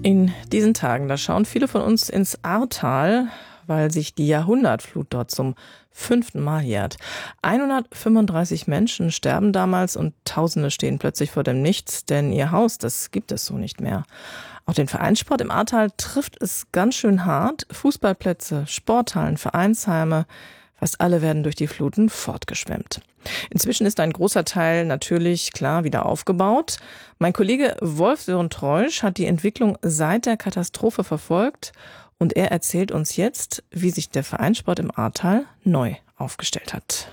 In diesen Tagen, da schauen viele von uns ins Ahrtal, weil sich die Jahrhundertflut dort zum 5. Mal jährt. 135 Menschen sterben damals und Tausende stehen plötzlich vor dem Nichts, denn ihr Haus, das gibt es so nicht mehr. Auch den Vereinssport im Ahrtal trifft es ganz schön hart. Fußballplätze, Sporthallen, Vereinsheime, fast alle werden durch die Fluten fortgeschwemmt. Inzwischen ist ein großer Teil natürlich klar wieder aufgebaut. Mein Kollege Wolf-Sören Treusch hat die Entwicklung seit der Katastrophe verfolgt und er erzählt uns jetzt, wie sich der Vereinssport im Ahrtal neu aufgestellt hat.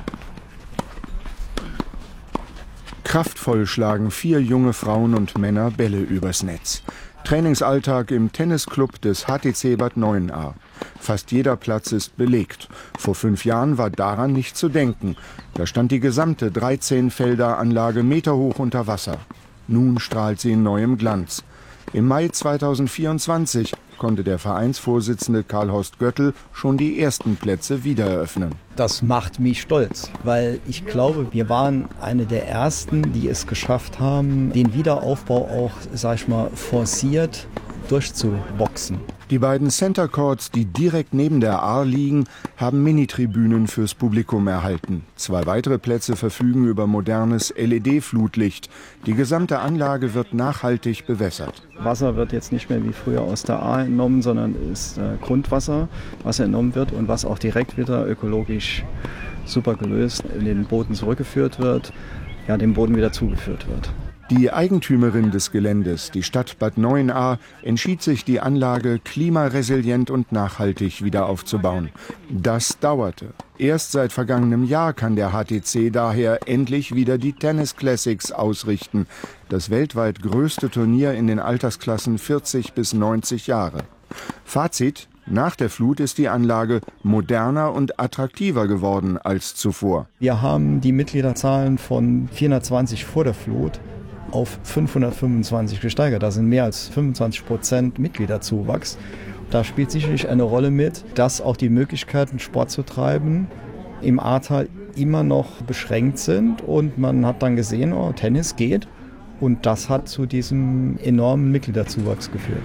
Kraftvoll schlagen 4 junge Frauen und Männer Bälle übers Netz. Trainingsalltag im Tennisclub des HTC Bad Neuenahr. Fast jeder Platz ist belegt. Vor 5 Jahren war daran nicht zu denken. Da stand die gesamte 13-Felder-Anlage meterhoch unter Wasser. Nun strahlt sie in neuem Glanz. Im Mai 2024 konnte der Vereinsvorsitzende Karl-Horst Göttl schon die ersten Plätze wieder eröffnen. Das macht mich stolz, weil ich glaube, wir waren eine der Ersten, die es geschafft haben, den Wiederaufbau auch, forciert durchzuboxen. Die beiden Center Courts, die direkt neben der Ahr liegen, haben Mini-Tribünen fürs Publikum erhalten. 2 weitere Plätze verfügen über modernes LED-Flutlicht. Die gesamte Anlage wird nachhaltig bewässert. Wasser wird jetzt nicht mehr wie früher aus der Ahr entnommen, sondern ist Grundwasser, was entnommen wird und was auch direkt wieder ökologisch super gelöst in den Boden zurückgeführt wird, dem Boden wieder zugeführt wird. Die Eigentümerin des Geländes, die Stadt Bad Neuenahr, entschied sich, die Anlage klimaresilient und nachhaltig wieder aufzubauen. Das dauerte. Erst seit vergangenem Jahr kann der HTC daher endlich wieder die Tennis Classics ausrichten. Das weltweit größte Turnier in den Altersklassen 40 bis 90 Jahre. Fazit: Nach der Flut ist die Anlage moderner und attraktiver geworden als zuvor. Wir haben die Mitgliederzahlen von 420 vor der Flut auf 525 gesteigert. Da sind mehr als 25% Mitgliederzuwachs. Da spielt sicherlich eine Rolle mit, dass auch die Möglichkeiten, Sport zu treiben, im Ahrtal immer noch beschränkt sind. Und man hat dann gesehen, Tennis geht. Und das hat zu diesem enormen Mitgliederzuwachs geführt.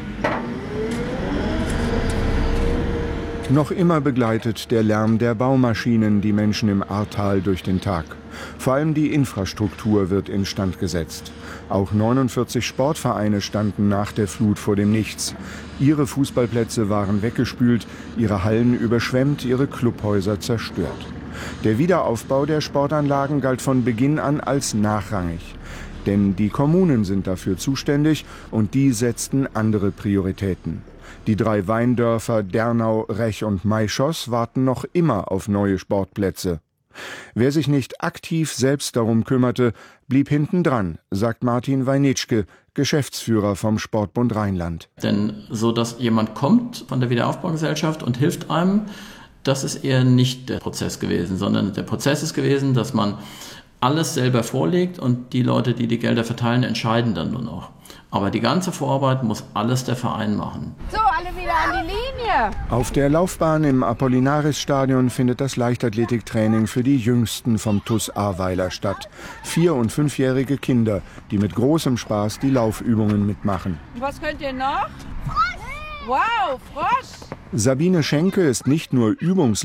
Noch immer begleitet der Lärm der Baumaschinen die Menschen im Ahrtal durch den Tag. Vor allem die Infrastruktur wird instand gesetzt. Auch 49 Sportvereine standen nach der Flut vor dem Nichts. Ihre Fußballplätze waren weggespült, ihre Hallen überschwemmt, ihre Clubhäuser zerstört. Der Wiederaufbau der Sportanlagen galt von Beginn an als nachrangig. Denn die Kommunen sind dafür zuständig und die setzten andere Prioritäten. Die 3 Weindörfer Dernau, Rech und Maischoss warten noch immer auf neue Sportplätze. Wer sich nicht aktiv selbst darum kümmerte, blieb hintendran, sagt Martin Weinitschke, Geschäftsführer vom Sportbund Rheinland. Denn so, dass jemand kommt von der Wiederaufbaugesellschaft und hilft einem, das ist eher nicht der Prozess gewesen, sondern der Prozess ist gewesen, dass man alles selber vorlegt und die Leute, die die Gelder verteilen, entscheiden dann nur noch. Aber die ganze Vorarbeit muss alles der Verein machen. So, alle wieder an die Linie. Auf der Laufbahn im Apollinaris-Stadion findet das Leichtathletiktraining für die Jüngsten vom TuS Ahrweiler statt. 4- und 5-jährige Kinder, die mit großem Spaß die Laufübungen mitmachen. Und was könnt ihr noch? Frosch! Wow, Frosch! Sabine Schenke ist nicht nur